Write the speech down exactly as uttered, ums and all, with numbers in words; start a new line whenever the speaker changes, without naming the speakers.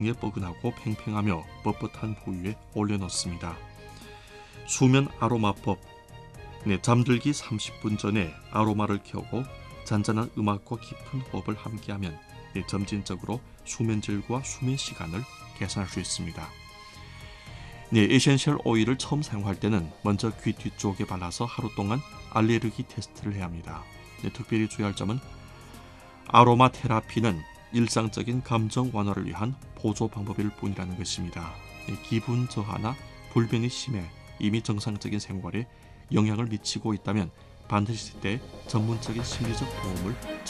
에 뻐근하고 팽팽하며 뻣뻣한 부위에 올려놓습니다. 수면 아로마법. 네, 잠들기 삼십 분 전에 아로마를 켜고 잔잔한 음악과 깊은 호흡을 함께하면 네, 점진적으로 수면질과 수면 시간을 개선할 수 있습니다. 네, 에센셜 오일을 처음 사용할 때는 먼저 귀 뒤쪽에 발라서 하루 동안 알레르기 테스트를 해야 합니다. 네, 특별히 주의할 점은 아로마 테라피는 일상적인 감정 완화를 위한 보조 방법일 뿐이라는 것입니다. 기분 저하나 불변이 심해 이미 정상적인 생활에 영향을 미치고 있다면 반드시 때 전문적인 심리적 도움을